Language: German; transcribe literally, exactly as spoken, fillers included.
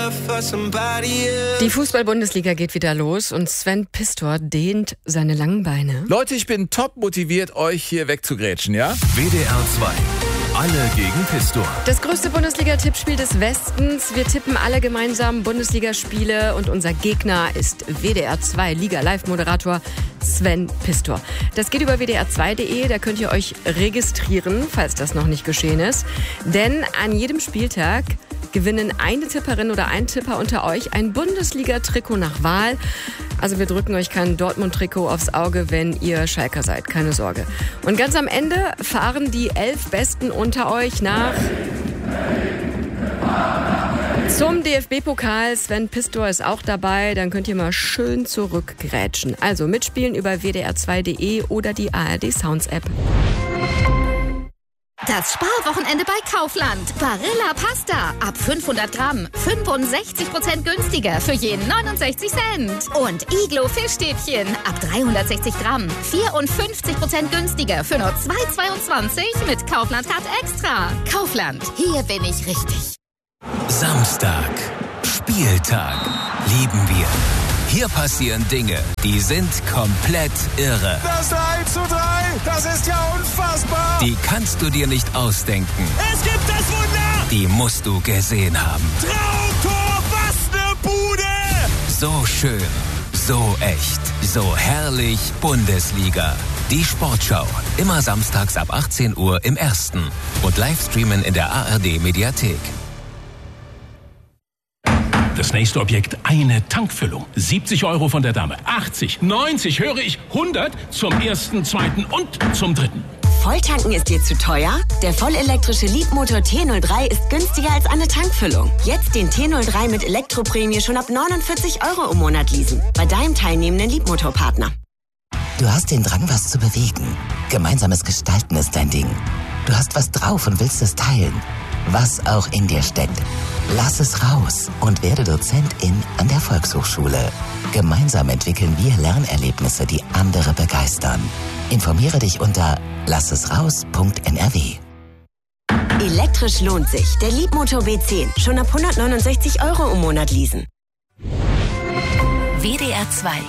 Die Fußball-Bundesliga geht wieder los und Sven Pistor dehnt seine langen Beine. Leute, ich bin top motiviert, euch hier wegzugrätschen, ja? W D R zwei. Alle gegen Pistor. Das größte Bundesliga-Tippspiel des Westens. Wir tippen alle gemeinsam Bundesligaspiele und unser Gegner ist W D R zwei Liga-Live-Moderator Sven Pistor. Das geht über W D R zwei Punkt de, da könnt ihr euch registrieren, falls das noch nicht geschehen ist. Denn an jedem Spieltag gewinnen eine Tipperin oder ein Tipper unter euch ein Bundesliga-Trikot nach Wahl. Also wir drücken euch kein Dortmund-Trikot aufs Auge, wenn ihr Schalker seid, keine Sorge. Und ganz am Ende fahren die elf Besten unter euch nach zum D F B-Pokal. Sven Pistor ist auch dabei, dann könnt ihr mal schön zurückgrätschen. Also mitspielen über W D R zwei Punkt de oder die A R D Sounds App. Das Sparwochenende bei Kaufland. Barilla Pasta. Ab fünfhundert Gramm. fünfundsechzig Prozent günstiger für jeden neunundsechzig Cent. Und Iglo Fischstäbchen. Ab dreihundertsechzig Gramm. vierundfünfzig Prozent günstiger für nur zwei Euro zweiundzwanzig mit Kaufland Card Extra. Kaufland. Hier bin ich richtig. Samstag. Spieltag. Lieben wir. Hier passieren Dinge, die sind komplett irre. Das drei zu drei, das ist ja unfassbar. Die kannst du dir nicht ausdenken. Es gibt das Wunder. Die musst du gesehen haben. Traumtor, was ne Bude. So schön, so echt, so herrlich Bundesliga. Die Sportschau, immer samstags ab achtzehn Uhr im Ersten und Livestreamen in der A R D Mediathek. Das nächste Objekt, eine Tankfüllung. siebzig Euro von der Dame. achtzig, neunzig, höre ich, hundert zum ersten, zweiten und zum dritten. Volltanken ist dir zu teuer? Der vollelektrische Leapmotor T null drei ist günstiger als eine Tankfüllung. Jetzt den T null drei mit Elektroprämie schon ab neunundvierzig Euro im Monat leasen. Bei deinem teilnehmenden Leapmotor-Partner. Du hast den Drang, was zu bewegen. Gemeinsames Gestalten ist dein Ding. Du hast was drauf und willst es teilen. Was auch in dir steckt. Lass es raus und werde Dozentin an der Volkshochschule. Gemeinsam entwickeln wir Lernerlebnisse, die andere begeistern. Informiere dich unter lassesraus punkt n r w. Elektrisch lohnt sich. Der Leapmotor B zehn. Schon ab hundertneunundsechzig Euro im Monat leasen. W D R zwei.